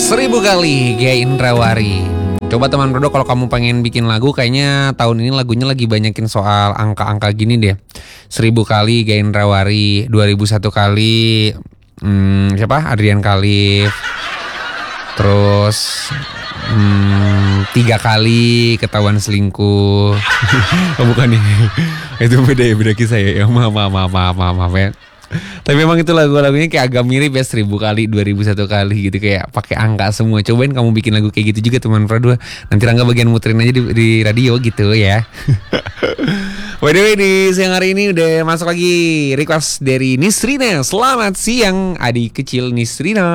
1000 kali Gaya Indrawari. Coba teman Prodo kalau kamu pengen bikin lagu, kayaknya tahun ini lagunya lagi banyakin soal angka-angka gini deh. 1000 kali Gaya Indrawari, 2001 kali siapa? Adrian Khalif. Terus 3 kali ketahuan selingkuh. Oh, bukan nih. Itu beda kisah ya. Maaf ya. Tapi memang itu lagu-lagunya kayak agak mirip ya, 1000 kali, 2001 kali gitu, kayak pakai angka semua. Cobain kamu bikin lagu kayak gitu juga teman Pro 2. Nanti Rangga bagian muterin aja di radio gitu ya. By the way, di siang hari ini udah masuk lagi request dari Nisrina. Selamat siang adik kecil Nisrina.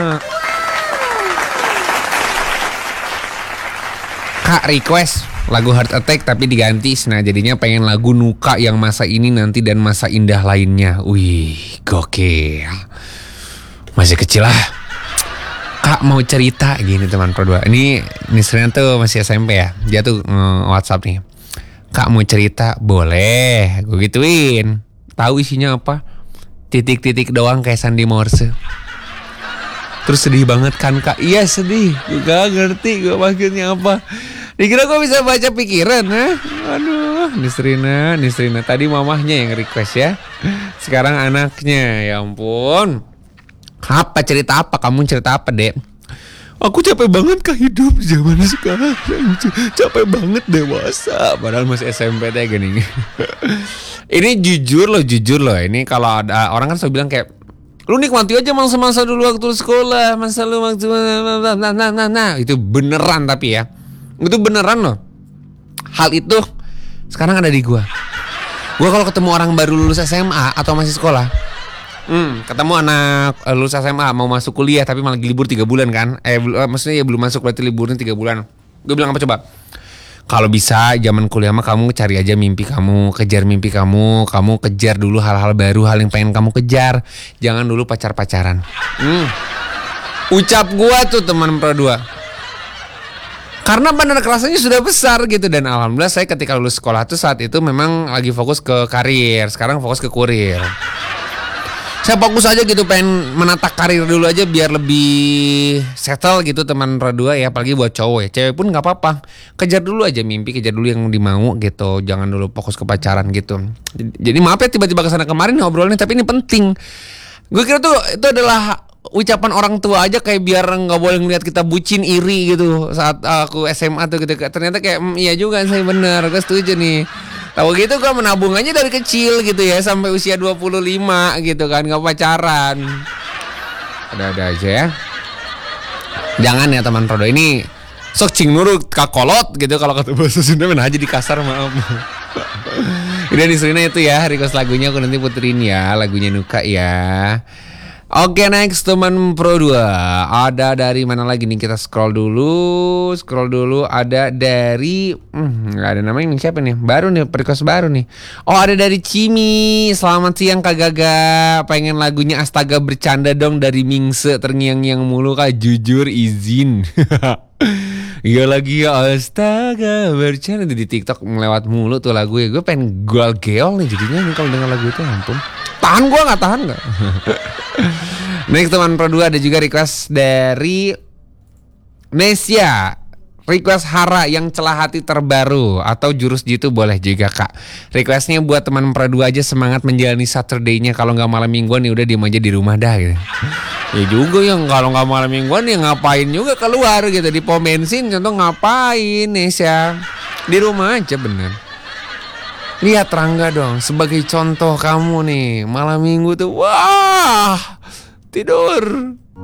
Kak request lagu Heart Attack tapi diganti. Nah jadinya pengen lagu Nuka yang masa ini nanti dan masa indah lainnya. Wih gokil. Masih kecil lah. Kak mau cerita gini teman Pro 2. Ini Nisrina tuh masih SMP ya. Dia tuh WhatsApp nih. Kak mau cerita boleh. Gue gituin. Tahu isinya apa? Titik-titik doang kayak Sandi Morse. Terus sedih banget kan Kak? Iya sedih. Gue gak ngerti gue maksudnya apa. Dikira gue bisa baca pikiran, Aduh, Nisrina. Tadi mamahnya yang request ya. Sekarang anaknya, ya ampun. Apa cerita apa? Kamu cerita apa, Dek? Aku capek banget Kak hidup zaman sekarang. Capek banget dewasa. Padahal masih SMP teh gini. Ini jujur loh. Ini kalau ada orang kan selalu bilang kayak, lu nikmati aja masa-masa dulu waktu sekolah, masa lu waktu itu beneran tapi ya. Itu beneran loh. Hal itu sekarang ada di gua. Gua kalau ketemu orang baru lulus SMA atau masih sekolah, ketemu anak lulus SMA mau masuk kuliah tapi malah libur 3 bulan kan. Maksudnya ya belum masuk berarti liburnya 3 bulan. Gue bilang apa coba? Kalau bisa zaman kuliah mah kamu cari aja mimpi kamu, kejar mimpi kamu kejar dulu hal-hal baru, hal yang pengen kamu kejar. Jangan dulu pacar-pacaran. Ucap gua tuh teman Pro 2. Karena benar kelasnya sudah besar gitu. Dan alhamdulillah saya ketika lulus sekolah tuh saat itu memang lagi fokus ke karir. Sekarang fokus ke kurir. Saya fokus aja gitu, pengen menata karir dulu aja biar lebih settle gitu teman Pro 2 ya. Apalagi buat cowok ya. Cewek pun gak apa-apa. Kejar dulu aja mimpi, kejar dulu yang dimau gitu. Jangan dulu fokus ke pacaran gitu. Jadi maaf ya tiba-tiba kesana kemarin ngobrolnya, tapi ini penting. Gue kira tuh itu adalah ucapan orang tua aja kayak biar nggak boleh ngeliat kita bucin iri gitu saat aku SMA tuh gitu. Ternyata kayak iya juga saya bener, gue setuju nih. Tahu gitu gue menabung aja dari kecil gitu ya sampai usia 25 gitu kan, nggak pacaran. Ada aja ya. Jangan ya teman Prodo ini sok cing nurut kakolot gitu kalau kata bahasa Sunda, men aja di kasar maaf. Udah Nisrina itu ya request lagunya, aku nanti puterin ya lagunya Nuka ya. Oke, next teman Pro 2. Ada dari mana lagi nih, kita scroll dulu. Ada dari nggak ada namanya nih, siapa nih? Baru nih, request baru nih. Oh, ada dari Cimi. Selamat siang Kak Gaga. Pengen lagunya Astaga Bercanda dong dari Mingse, terngiang-ngiang mulu Kak, jujur izin. Iya lagi ya, Astaga Bercanda di TikTok melewat mulu tuh lagu ya. Gue pengen geol nih jadinya nih kalau dengar lagu itu, ampun. Tahan gak? Next teman Pro 2 ada juga request dari Nesia. Request Hara yang celah hati terbaru atau jurus jitu boleh juga Kak. Requestnya buat teman Pro 2 aja semangat menjalani Saturday-nya. Kalau gak malam mingguan ya udah diem aja di rumah dah gitu. Ya juga yang kalau gak malam mingguan ya ngapain juga keluar gitu. Di pom bensin contoh ngapain Nesia. Di rumah aja bener. Lihat Rangga dong sebagai contoh kamu nih. Malam minggu tuh wah tidur.